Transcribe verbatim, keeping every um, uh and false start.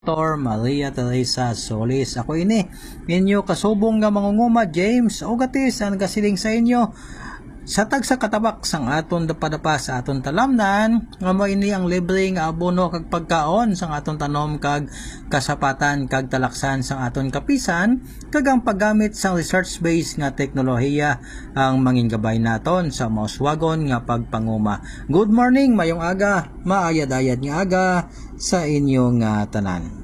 Doctor Maria Teresa Solis. Ako ini, inyo kasubong nga mangunguma James Ogatis ang nagasiling sa inyo sa tag sa katabak sang aton dapadapa sa aton talamnan nga mo ini ang libre nga abono kag pagkaon sang aton tanom kag kasapatan kag talaksan sang aton kapisan kag ang paggamit sang research based nga teknolohiya ang manginggabay naton sa mauswagon nga pagpanguma. Good morning, mayong aga, maayad-ayad nga aga sa inyong uh, tanan.